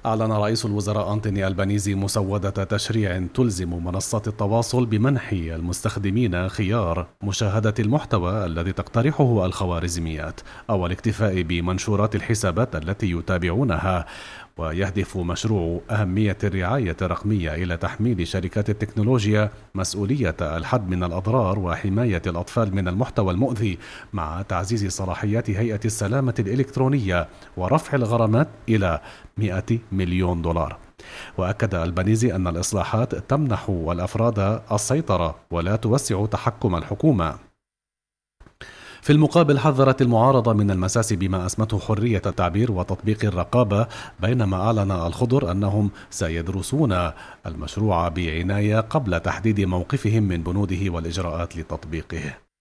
أعلن رئيس الوزراء أنتوني ألبانيزي مسودة تشريع تلزم منصات التواصل بمنح المستخدمين خيار مشاهدة المحتوى الذي تقترحه الخوارزميات أو الاكتفاء بمنشورات الحسابات التي يتابعونها. ويهدف مشروع أهمية الرعاية الرقمية إلى تحميل شركات التكنولوجيا مسؤولية الحد من الأضرار وحماية الأطفال من المحتوى المؤذي، مع تعزيز صلاحيات هيئة السلامة الإلكترونية ورفع الغرامات إلى 100 مليون دولار. وأكد ألبانيزي أن الإصلاحات تمنح الأفراد السيطرة ولا توسع تحكم الحكومة. في المقابل حذرت المعارضة من المساس بما أسمته حرية التعبير وتطبيق الرقابة، بينما أعلن الخضر أنهم سيدرسون المشروع بعناية قبل تحديد موقفهم من بنوده والإجراءات لتطبيقه.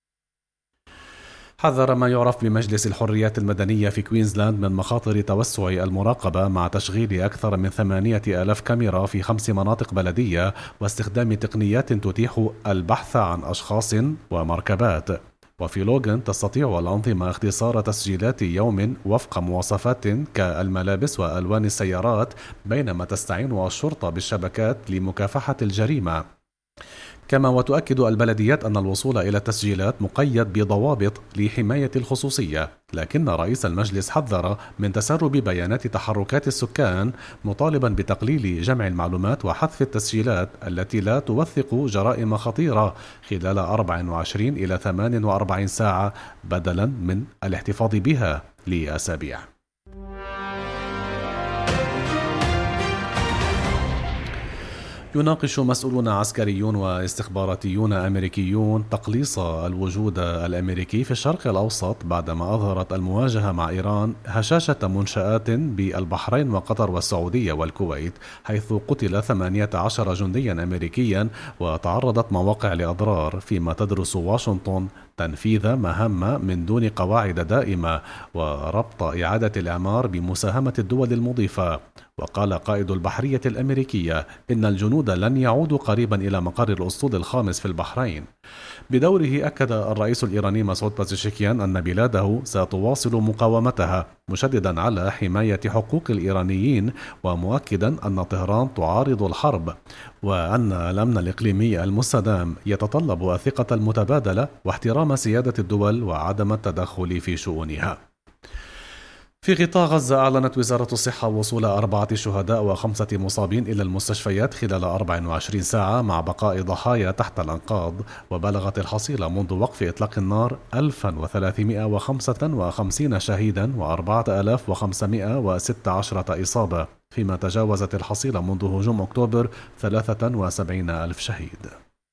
حذر ما يعرف بمجلس الحريات المدنية في كوينزلاند من مخاطر توسع المراقبة مع تشغيل أكثر من 8,000 كاميرا في 5 مناطق بلدية واستخدام تقنيات تتيح البحث عن أشخاص ومركبات. وفي لوغان تستطيع الأنظمة اختصار تسجيلات يوم وفق مواصفات كالملابس وألوان السيارات، بينما تستعين الشرطة بالشبكات لمكافحة الجريمة. كما وتؤكد البلديات أن الوصول إلى التسجيلات مقيد بضوابط لحماية الخصوصية، لكن رئيس المجلس حذر من تسرب بيانات تحركات السكان، مطالبا بتقليل جمع المعلومات وحذف التسجيلات التي لا توثق جرائم خطيرة خلال 24 إلى 48 ساعة بدلا من الاحتفاظ بها لأسابيع. يناقش مسؤولون عسكريون واستخباراتيون أمريكيون تقليص الوجود الأمريكي في الشرق الأوسط بعدما أظهرت المواجهة مع إيران هشاشة منشآت بالبحرين وقطر والسعودية والكويت، حيث قتل 18 جنديا أمريكيا وتعرضت مواقع لأضرار، فيما تدرس واشنطن تنفيذ مهام من دون قواعد دائمة وربط إعادة الإعمار بمساهمة الدول المضيفة. وقال قائد البحرية الأمريكية إن الجنود لن يعودوا قريبا إلى مقر الأسطول الخامس في البحرين. بدوره أكد الرئيس الإيراني مسعود بازيشكيان أن بلاده ستواصل مقاومتها، مشددا على حماية حقوق الإيرانيين ومؤكدا أن طهران تعارض الحرب، وأن الأمن الإقليمي المستدام يتطلب الثقة المتبادلة واحترام سيادة الدول وعدم التدخل في شؤونها. في غطاء غزة أعلنت وزارة الصحة وصول 4 شهداء و5 مصابين إلى المستشفيات خلال 24 ساعة مع بقاء ضحايا تحت الأنقاض، وبلغت الحصيلة منذ وقف إطلاق النار 1355 شهيدا و4516 إصابة، فيما تجاوزت الحصيلة منذ هجوم أكتوبر 73,000 شهيد.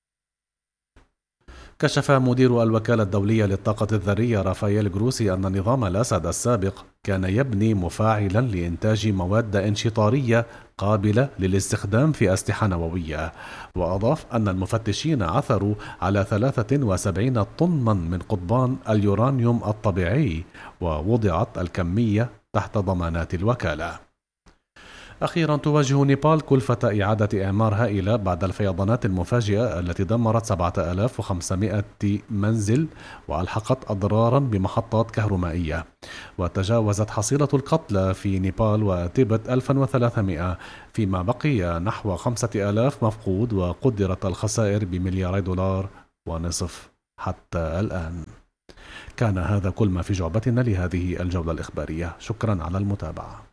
كشف مدير الوكالة الدولية للطاقة الذرية رافائيل جروسي أن نظام الأسد السابق كان يبني مفاعلا لإنتاج مواد انشطارية قابلة للاستخدام في أسلحة نووية. وأضاف أن المفتشين عثروا على 73 طنا من قضبان اليورانيوم الطبيعي، ووضعت الكمية تحت ضمانات الوكالة. أخيرا تواجه نيبال كلفة إعادة إعمار هائلة بعد الفيضانات المفاجئة التي دمرت 7500 منزل وألحقت أضرارا بمحطات كهربائية، وتجاوزت حصيلة القتلى في نيبال وتبت 1300، فيما بقي نحو 5000 مفقود، وقدرت الخسائر ب2 دولار ونصف حتى الآن. كان هذا كل ما في جعبتنا لهذه الجولة الإخبارية، شكرا على المتابعة.